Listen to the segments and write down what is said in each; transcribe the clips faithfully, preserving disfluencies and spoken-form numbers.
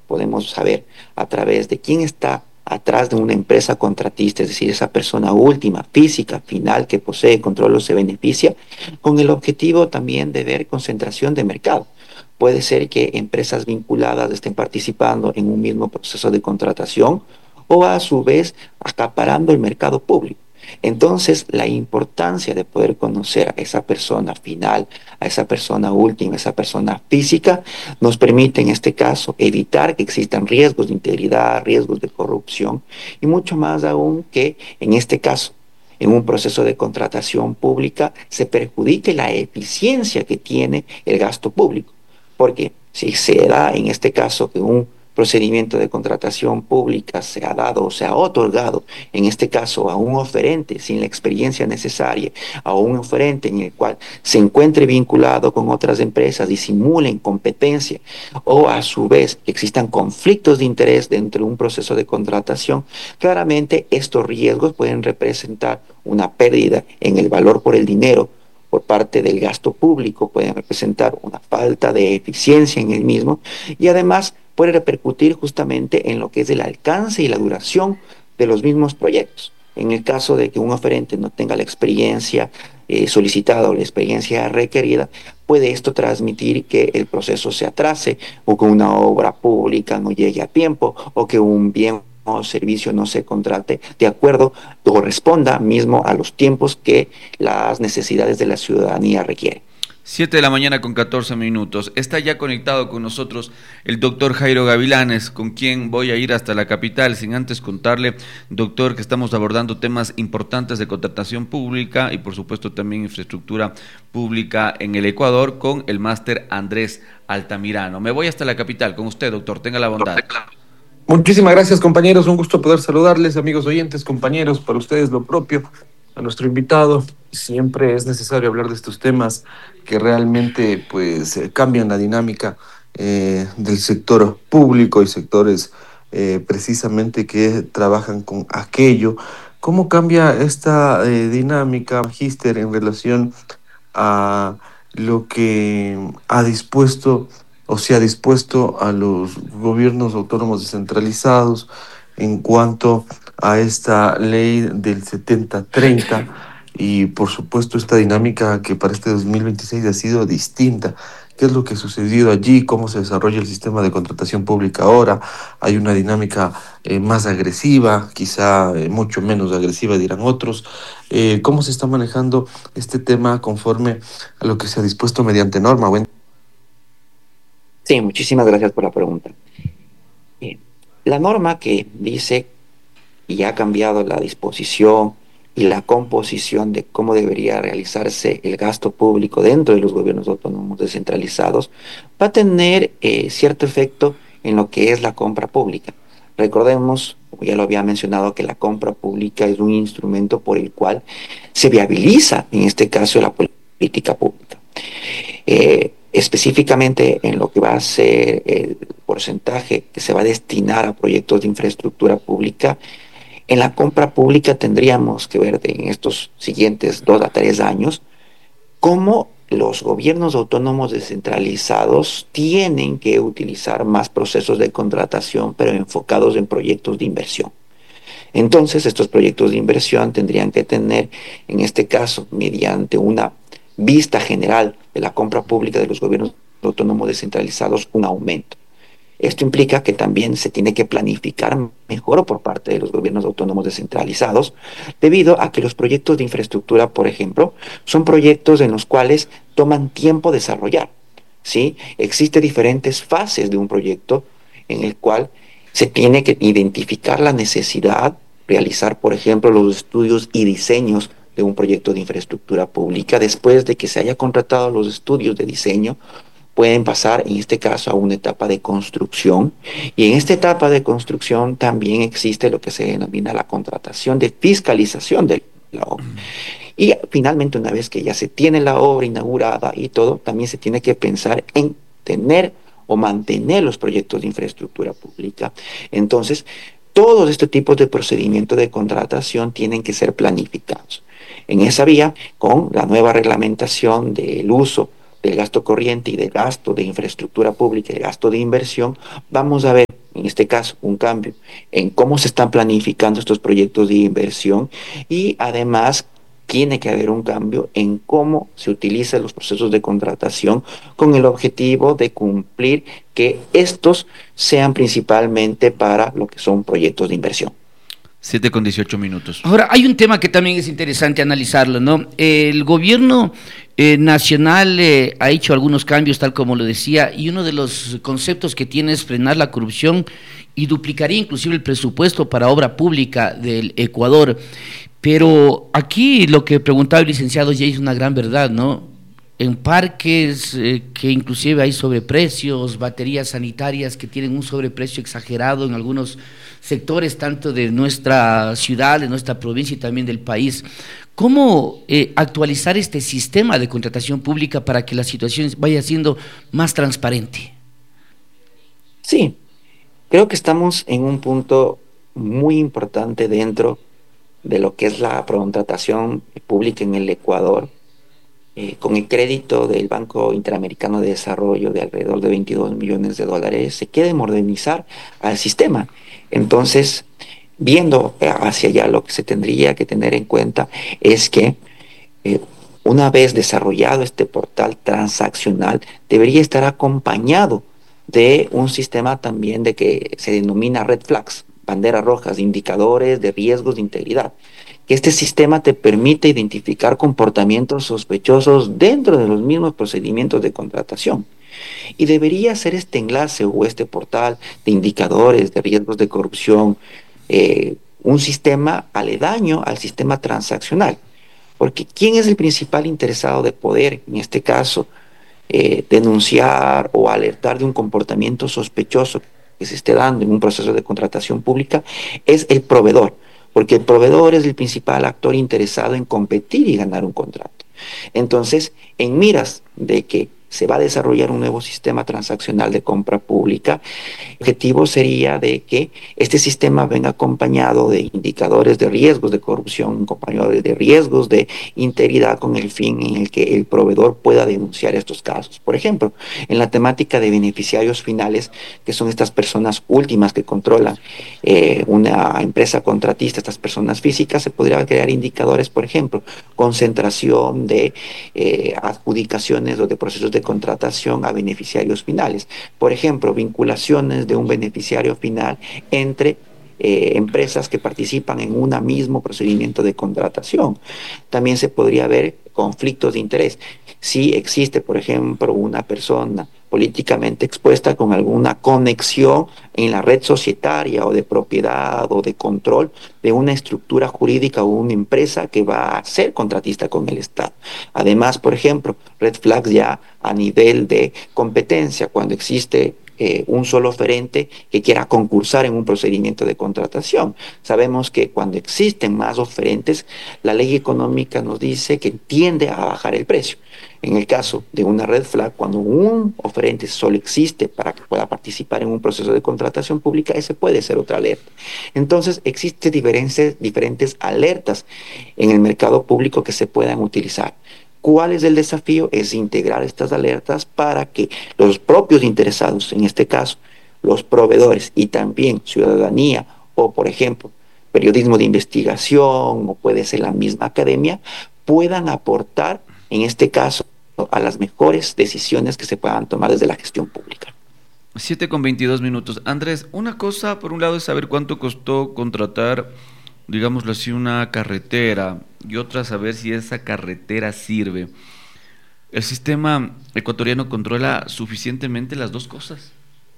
podemos saber a través de quién está atrás de una empresa contratista, es decir, esa persona última, física, final, que posee control o se beneficia, con el objetivo también de ver concentración de mercado. Puede ser que empresas vinculadas estén participando en un mismo proceso de contratación o a su vez acaparando el mercado público. Entonces, la importancia de poder conocer a esa persona final, a esa persona última, a esa persona física, nos permite en este caso evitar que existan riesgos de integridad, riesgos de corrupción y mucho más aún que en este caso, en un proceso de contratación pública, se perjudique la eficiencia que tiene el gasto público. Porque si se da en este caso que un procedimiento de contratación pública se ha dado o se ha otorgado, en este caso a un oferente sin la experiencia necesaria, a un oferente en el cual se encuentre vinculado con otras empresas y simulen competencia, o a su vez que existan conflictos de interés dentro de un proceso de contratación, claramente estos riesgos pueden representar una pérdida en el valor por el dinero por parte del gasto público, pueden representar una falta de eficiencia en el mismo y además puede repercutir justamente en lo que es el alcance y la duración de los mismos proyectos. En el caso de que un oferente no tenga la experiencia eh, solicitada o la experiencia requerida, puede esto transmitir que el proceso se atrase o que una obra pública no llegue a tiempo o que un bien o servicio no se contrate de acuerdo o responda mismo a los tiempos que las necesidades de la ciudadanía requieren. Siete de la mañana con catorce minutos. Está ya conectado con nosotros el doctor Jairo Gavilanes, con quien voy a ir hasta la capital, sin antes contarle, doctor, que estamos abordando temas importantes de contratación pública y por supuesto también infraestructura pública en el Ecuador con el máster Andrés Altamirano. Me voy hasta la capital con usted, doctor, tenga la bondad. Muchísimas gracias, compañeros, un gusto poder saludarles, amigos oyentes, compañeros, para ustedes lo propio, a nuestro invitado. Siempre es necesario hablar de estos temas que realmente pues cambian la dinámica eh, del sector público y sectores eh, precisamente que trabajan con aquello. ¿Cómo cambia esta eh, dinámica, Magíster, en relación a lo que ha dispuesto o se ha dispuesto a los gobiernos autónomos descentralizados en cuanto a esta ley del setenta treinta y por supuesto esta dinámica que para este dos mil veintiséis ha sido distinta? ¿Qué es lo que ha sucedido allí? ¿Cómo se desarrolla el sistema de contratación pública ahora? ¿Hay una dinámica eh, más agresiva, quizá eh, mucho menos agresiva dirán otros? Eh, ¿Cómo se está manejando este tema conforme a lo que se ha dispuesto mediante norma? Bueno, Sí, muchísimas gracias por la pregunta. Eh, la norma que dice y ha cambiado la disposición y la composición de cómo debería realizarse el gasto público dentro de los gobiernos autónomos descentralizados va a tener eh, cierto efecto en lo que es la compra pública. Recordemos, como ya lo había mencionado, que la compra pública es un instrumento por el cual se viabiliza, en este caso, la política pública. Eh, específicamente en lo que va a ser el porcentaje que se va a destinar a proyectos de infraestructura pública, en la compra pública tendríamos que ver en estos siguientes dos a tres años cómo los gobiernos autónomos descentralizados tienen que utilizar más procesos de contratación, pero enfocados en proyectos de inversión. Entonces, estos proyectos de inversión tendrían que tener, en este caso, mediante una vista general de la compra pública de los gobiernos autónomos descentralizados, un aumento. Esto implica que también se tiene que planificar mejor por parte de los gobiernos autónomos descentralizados, debido a que los proyectos de infraestructura, por ejemplo, son proyectos en los cuales toman tiempo desarrollar, ¿sí? Existen diferentes fases de un proyecto en el cual se tiene que identificar la necesidad, realizar, por ejemplo, los estudios y diseños de un proyecto de infraestructura pública. Después de que se haya contratado los estudios de diseño, pueden pasar en este caso a una etapa de construcción, y en esta etapa de construcción también existe lo que se denomina la contratación de fiscalización de la obra. Y finalmente, una vez que ya se tiene la obra inaugurada y todo, también se tiene que pensar en tener o mantener los proyectos de infraestructura pública. Entonces, todos estos tipos de procedimientos de contratación tienen que ser planificados. En esa vía, con la nueva reglamentación del uso del gasto corriente y del gasto de infraestructura pública y el gasto de inversión, vamos a ver en este caso, un cambio en cómo se están planificando estos proyectos de inversión y además tiene que haber un cambio en cómo se utilizan los procesos de contratación con el objetivo de cumplir que estos sean principalmente para lo que son proyectos de inversión. Siete con dieciocho minutos. Ahora, hay un tema que también es interesante analizarlo, ¿no? El gobierno eh, nacional eh, ha hecho algunos cambios, tal como lo decía, y uno de los conceptos que tiene es frenar la corrupción y duplicaría inclusive el presupuesto para obra pública del Ecuador. Pero aquí lo que preguntaba el licenciado ya es una gran verdad, ¿no? En parques eh, que inclusive hay sobreprecios, baterías sanitarias que tienen un sobreprecio exagerado en algunos sectores, tanto de nuestra ciudad, de nuestra provincia y también del país. ¿Cómo eh, actualizar este sistema de contratación pública para que la situación vaya siendo más transparente? Sí, creo que estamos en un punto muy importante dentro de lo que es la contratación pública en el Ecuador. Eh, con el crédito del Banco Interamericano de Desarrollo de alrededor de veintidós millones de dólares, se quiere modernizar al sistema. Entonces, viendo hacia allá, lo que se tendría que tener en cuenta es que eh, una vez desarrollado este portal transaccional, debería estar acompañado de un sistema también de que se denomina red flags, banderas rojas, indicadores de riesgos de integridad, que este sistema te permite identificar comportamientos sospechosos dentro de los mismos procedimientos de contratación. Y debería ser este enlace o este portal de indicadores de riesgos de corrupción eh, un sistema aledaño al sistema transaccional. Porque ¿quién es el principal interesado de poder, en este caso, eh, denunciar o alertar de un comportamiento sospechoso que se esté dando en un proceso de contratación pública? Es el proveedor, porque el proveedor es el principal actor interesado en competir y ganar un contrato. Entonces, en miras de que se va a desarrollar un nuevo sistema transaccional de compra pública, el objetivo sería de que este sistema venga acompañado de indicadores de riesgos de corrupción, acompañado de riesgos de integridad, con el fin en el que el proveedor pueda denunciar estos casos. Por ejemplo, en la temática de beneficiarios finales, que son estas personas últimas que controlan eh, una empresa contratista, estas personas físicas, se podrían crear indicadores, por ejemplo, concentración de eh, adjudicaciones o de procesos de contratación a beneficiarios finales. Por ejemplo, vinculaciones de un beneficiario final entre eh, empresas que participan en un mismo procedimiento de contratación. También se podría ver conflictos de interés. Si existe, por ejemplo, una persona políticamente expuesta con alguna conexión en la red societaria o de propiedad o de control de una estructura jurídica o una empresa que va a ser contratista con el Estado. Además, por ejemplo, red flags ya a nivel de competencia, cuando existe Eh, un solo oferente que quiera concursar en un procedimiento de contratación. Sabemos que cuando existen más oferentes, la ley económica nos dice que tiende a bajar el precio. En el caso de una red flag, cuando un oferente solo existe para que pueda participar en un proceso de contratación pública, ese puede ser otra alerta. Entonces, existen diferentes, diferentes alertas en el mercado público que se puedan utilizar. ¿Cuál es el desafío? Es integrar estas alertas para que los propios interesados, en este caso, los proveedores y también ciudadanía o, por ejemplo, periodismo de investigación o puede ser la misma academia, puedan aportar, en este caso, a las mejores decisiones que se puedan tomar desde la gestión pública. siete con veintidós minutos. Andrés, una cosa, por un lado, es saber cuánto costó contratar, digámoslo así, una carretera, y otra saber si esa carretera sirve. ¿El sistema ecuatoriano controla suficientemente las dos cosas?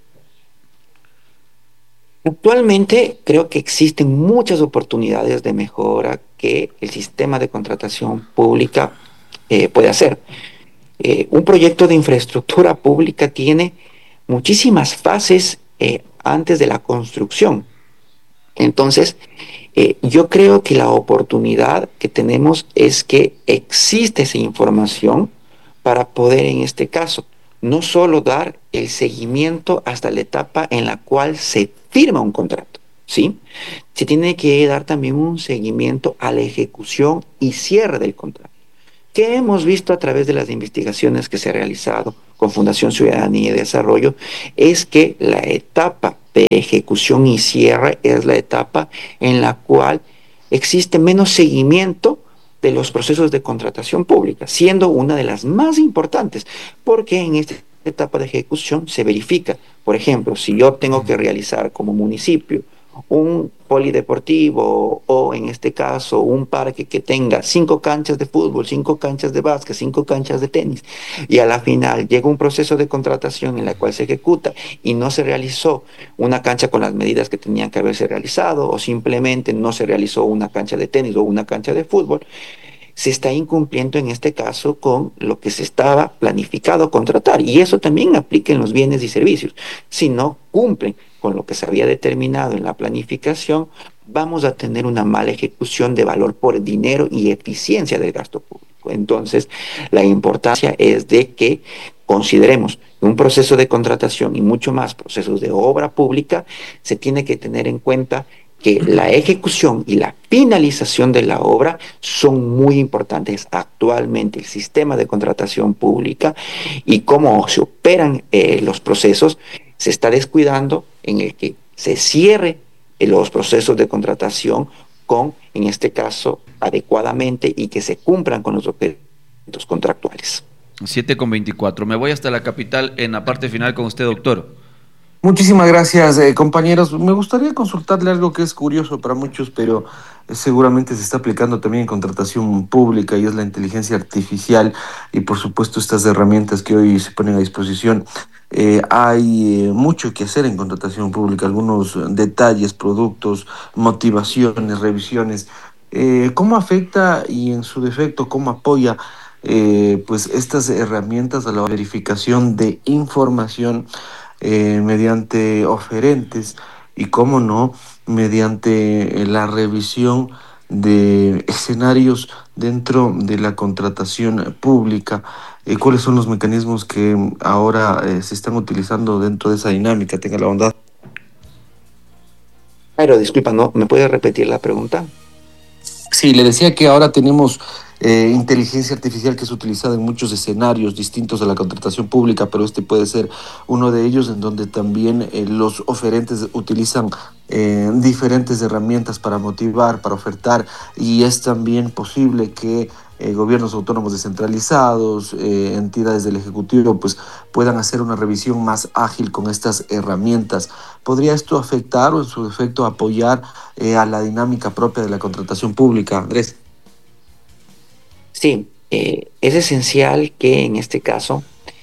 Actualmente creo que existen muchas oportunidades de mejora que el sistema de contratación pública eh, puede hacer. Eh, un proyecto de infraestructura pública tiene muchísimas fases eh, antes de la construcción. Entonces, eh, yo creo que la oportunidad que tenemos es que existe esa información para poder, en este caso, no solo dar el seguimiento hasta la etapa en la cual se firma un contrato, ¿sí? Se tiene que dar también un seguimiento a la ejecución y cierre del contrato. ¿Qué hemos visto a través de las investigaciones que se han realizado con Fundación Ciudadanía y Desarrollo? Es que la etapa de ejecución y cierre es la etapa en la cual existe menos seguimiento de los procesos de contratación pública, siendo una de las más importantes, porque en esta etapa de ejecución se verifica, por ejemplo, si yo tengo que realizar como municipio un polideportivo o en este caso un parque que tenga cinco canchas de fútbol, cinco canchas de básquet, cinco canchas de tenis y a la final llega un proceso de contratación en la cual se ejecuta y no se realizó una cancha con las medidas que tenían que haberse realizado o simplemente no se realizó una cancha de tenis o una cancha de fútbol, se está incumpliendo en este caso con lo que se estaba planificado contratar. Y eso también aplica en los bienes y servicios. Si no cumplen con lo que se había determinado en la planificación, vamos a tener una mala ejecución de valor por dinero y eficiencia del gasto público. Entonces, la importancia es de que consideremos que un proceso de contratación y mucho más procesos de obra pública se tiene que tener en cuenta que la ejecución y la finalización de la obra son muy importantes. Actualmente el sistema de contratación pública y cómo se operan eh, los procesos se está descuidando en el que se cierre eh, los procesos de contratación con, en este caso, adecuadamente y que se cumplan con los objetivos contractuales. siete con veinticuatro. Me voy hasta la capital en la parte final con usted, doctor. Muchísimas gracias, eh, compañeros. Me gustaría consultarle algo que es curioso para muchos, pero eh, seguramente se está aplicando también en contratación pública y es la inteligencia artificial y por supuesto estas herramientas que hoy se ponen a disposición. Eh, hay eh, mucho que hacer en contratación pública, algunos detalles, productos, motivaciones, revisiones. Eh, ¿cómo afecta y en su defecto cómo apoya eh, pues estas herramientas a la verificación de información eh, mediante oferentes y, cómo no, mediante la revisión de escenarios dentro de la contratación pública? Eh, ¿Cuáles son los mecanismos que ahora eh, se están utilizando dentro de esa dinámica? Tenga la bondad. Pero disculpa, ¿no? ¿Me puedes repetir la pregunta? Sí, le decía que ahora tenemos eh, inteligencia artificial que es utilizada en muchos escenarios distintos a la contratación pública, pero este puede ser uno de ellos en donde también eh, los oferentes utilizan eh, diferentes herramientas para motivar, para ofertar, y es también posible que eh, gobiernos autónomos descentralizados, eh, entidades del Ejecutivo, pues puedan hacer una revisión más ágil con estas herramientas. ¿Podría esto afectar o en su defecto apoyar eh, a la dinámica propia de la contratación pública, Andrés? Sí, eh, es esencial que en este caso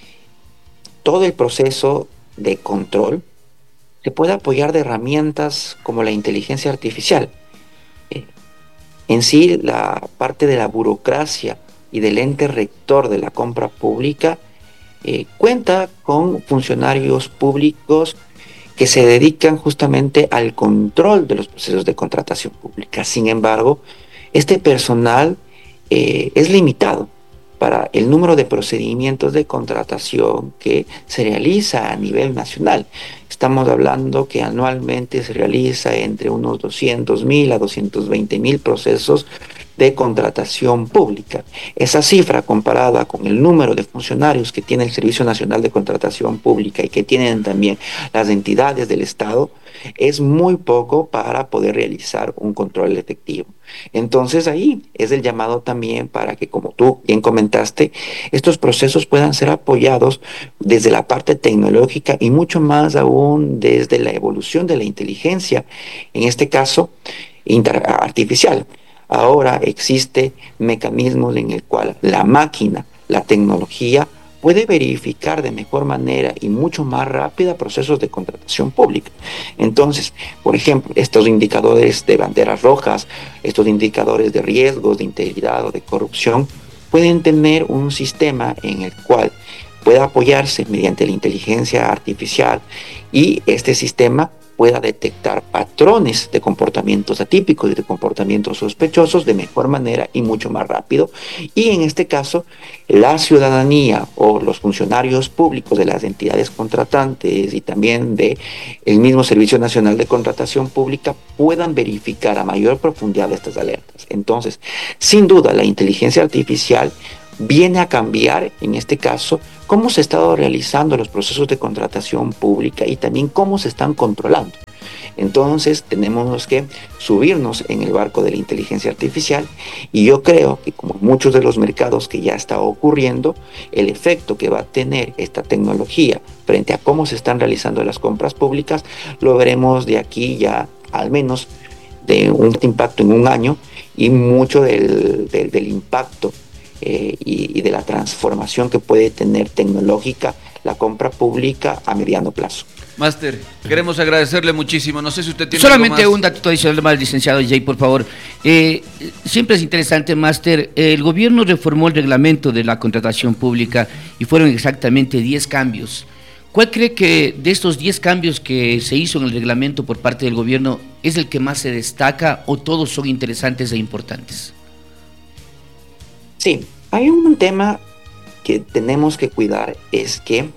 todo el proceso de control se pueda apoyar de herramientas como la inteligencia artificial. Eh, en sí, la parte de la burocracia y del ente rector de la compra pública eh, cuenta con funcionarios públicos que se dedican justamente al control de los procesos de contratación pública. Sin embargo, este personal eh, es limitado para el número de procedimientos de contratación que se realiza a nivel nacional. Estamos hablando que anualmente se realiza entre unos doscientos mil a doscientos veinte mil procesos de contratación pública. Esa cifra, comparada con el número de funcionarios que tiene el Servicio Nacional de Contratación Pública y que tienen también las entidades del Estado, es muy poco para poder realizar un control efectivo. Entonces ahí es el llamado también para que, como tú bien comentaste, estos procesos puedan ser apoyados desde la parte tecnológica y mucho más aún desde la evolución de la inteligencia, en este caso artificial. Ahora existe mecanismos en el cual la máquina, la tecnología, puede verificar de mejor manera y mucho más rápida procesos de contratación pública. Entonces, por ejemplo, estos indicadores de banderas rojas, estos indicadores de riesgos, de integridad o de corrupción, pueden tener un sistema en el cual pueda apoyarse mediante la inteligencia artificial y este sistema pueda detectar patrones de comportamientos atípicos y de comportamientos sospechosos de mejor manera y mucho más rápido. Y en este caso, la ciudadanía o los funcionarios públicos de las entidades contratantes y también de el mismo Servicio Nacional de Contratación Pública puedan verificar a mayor profundidad estas alertas. Entonces, sin duda, la inteligencia artificial viene a cambiar, en este caso, cómo se han estado realizando los procesos de contratación pública y también cómo se están controlando. Entonces tenemos que subirnos en el barco de la inteligencia artificial, y yo creo que, como muchos de los mercados que ya está ocurriendo, el efecto que va a tener esta tecnología frente a cómo se están realizando las compras públicas lo veremos de aquí ya al menos de un impacto en un año, y mucho del, del, del impacto eh, y, y de la transformación que puede tener tecnológica la compra pública a mediano plazo. Máster, queremos agradecerle muchísimo. No sé si usted tiene solamente algo más. Un dato adicional más, licenciado Jay, por favor. Eh, siempre es interesante, Máster. El gobierno reformó el reglamento de la contratación pública y fueron exactamente diez cambios. ¿Cuál cree que de estos diez cambios que se hizo en el reglamento por parte del gobierno es el que más se destaca, o todos son interesantes e importantes? Sí, hay un tema que tenemos que cuidar, es que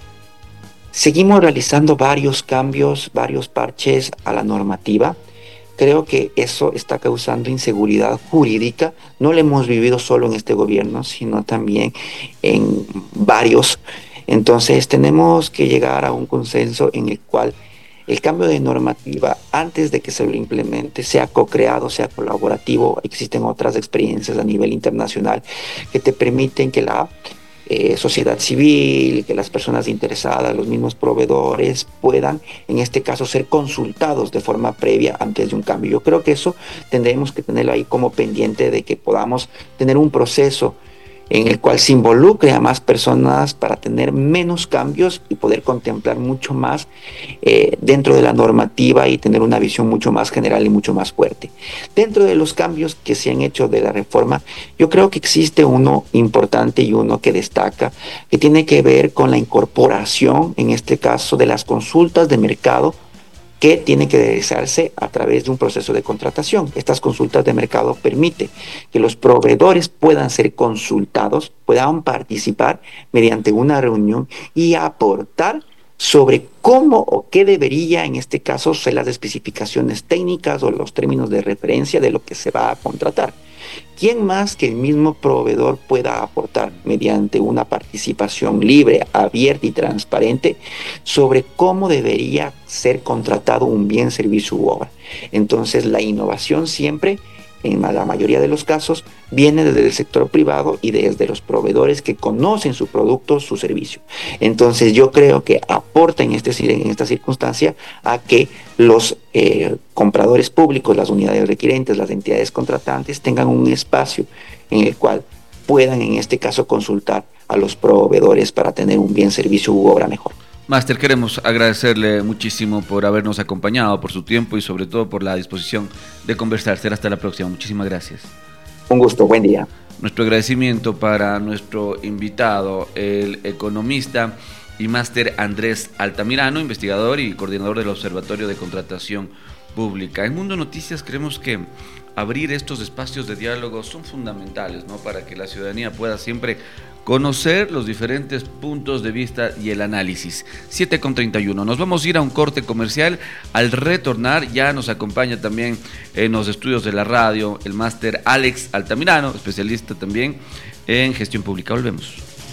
seguimos realizando varios cambios, varios parches a la normativa. Creo que eso está causando inseguridad jurídica. No lo hemos vivido solo en este gobierno, sino también en varios. Entonces tenemos que llegar a un consenso en el cual el cambio de normativa, antes de que se lo implemente, sea co-creado, sea colaborativo. Existen otras experiencias a nivel internacional que te permiten que la Eh, sociedad civil, que las personas interesadas, los mismos proveedores puedan, en este caso, ser consultados de forma previa antes de un cambio. Yo creo que eso tendremos que tenerlo ahí como pendiente, de que podamos tener un proceso en el cual se involucre a más personas para tener menos cambios y poder contemplar mucho más eh, dentro de la normativa y tener una visión mucho más general y mucho más fuerte. Dentro de los cambios que se han hecho de la reforma, yo creo que existe uno importante y uno que destaca, que tiene que ver con la incorporación, en este caso, de las consultas de mercado, que tiene que realizarse a través de un proceso de contratación. Estas consultas de mercado permiten que los proveedores puedan ser consultados, puedan participar mediante una reunión y aportar sobre cómo o qué debería, en este caso, ser las especificaciones técnicas o los términos de referencia de lo que se va a contratar. ¿Quién más que el mismo proveedor pueda aportar mediante una participación libre, abierta y transparente sobre cómo debería ser contratado un bien, servicio u obra? Entonces, la innovación siempre, en la mayoría de los casos, viene desde el sector privado y desde los proveedores que conocen su producto, su servicio. Entonces, yo creo que aporta en, este, en esta circunstancia a que los eh, compradores públicos, las unidades requirentes, las entidades contratantes tengan un espacio en el cual puedan, en este caso, consultar a los proveedores para tener un bien, servicio u obra mejor. Máster, queremos agradecerle muchísimo por habernos acompañado, por su tiempo y sobre todo por la disposición de conversar. Será hasta la próxima. Muchísimas gracias. Un gusto, buen día. Nuestro agradecimiento para nuestro invitado, el economista y máster Andrés Altamirano, investigador y coordinador del Observatorio de Contratación Pública. En Mundo Noticias creemos que abrir estos espacios de diálogo son fundamentales, ¿no?, para que la ciudadanía pueda siempre conocer los diferentes puntos de vista y el análisis. siete con treinta y uno. Nos vamos a ir a un corte comercial. Al retornar ya nos acompaña también en los estudios de la radio el máster Alex Altamirano, especialista también en gestión pública. Volvemos.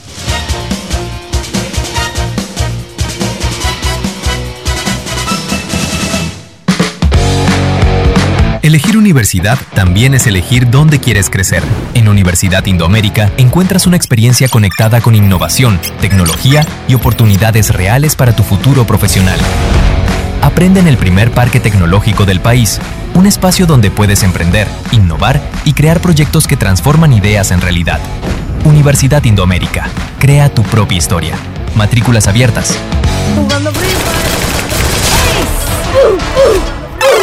Elegir universidad también es elegir dónde quieres crecer. En Universidad Indoamérica encuentras una experiencia conectada con innovación, tecnología y oportunidades reales para tu futuro profesional. Aprende en el primer parque tecnológico del país, un espacio donde puedes emprender, innovar y crear proyectos que transforman ideas en realidad. Universidad Indoamérica. Crea tu propia historia. Matrículas abiertas. Jugando Free Fire. Uh, uh.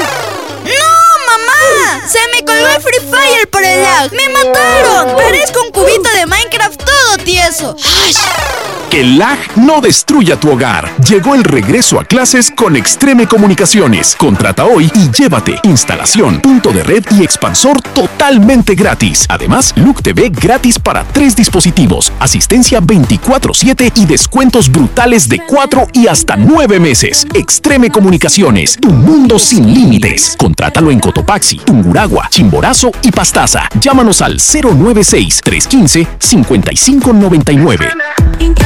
¡Se me colgó el Free Fire por el lag! ¡Me mataron! Parezco un cubito de Minecraft todo tieso. eso? Que el lag no destruya tu hogar. Llegó el regreso a clases con Extreme Comunicaciones. Contrata hoy y llévate instalación, punto de red y expansor totalmente gratis. Además, Look T V gratis para tres dispositivos, asistencia veinticuatro siete y descuentos brutales de cuatro y hasta nueve meses. Extreme Comunicaciones, tu mundo sin límites. Contrátalo en Cotopaxi, Tunguragua, Chimborazo y Pastaza. Llámanos al cero nueve seis, tres uno cinco, cinco cinco nueve nueve.